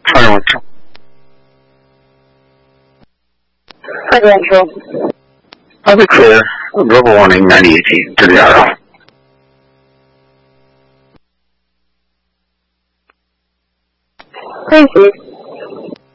촬영했죠. Financial. I'll be clear. Verbal warning 9018 to the RO. Crazy.